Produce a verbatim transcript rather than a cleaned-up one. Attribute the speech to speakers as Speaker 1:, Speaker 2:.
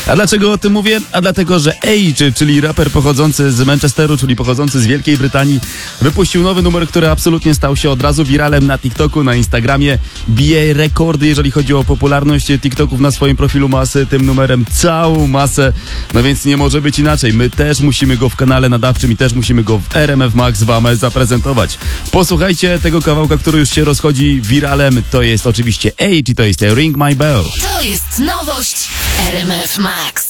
Speaker 1: A dlaczego o tym mówię? A dlatego, że Age, czyli raper pochodzący z Manchesteru, czyli pochodzący z Wielkiej Brytanii, wypuścił nowy numer, który absolutnie stał się od razu wiralem na TikToku, na Instagramie. Bije rekordy, jeżeli chodzi o popularność TikToków. Na swoim profilu ma z tym numerem całą masę, no więc nie może być inaczej. My też musimy go w kanale nadawczym i też musimy go w R M F Max wam zaprezentować. Posłuchajcie tego kawałka, który już się rozchodzi wiralem. To jest oczywiście Age i to jest Ring My Bell.
Speaker 2: To jest nowość R M F Max.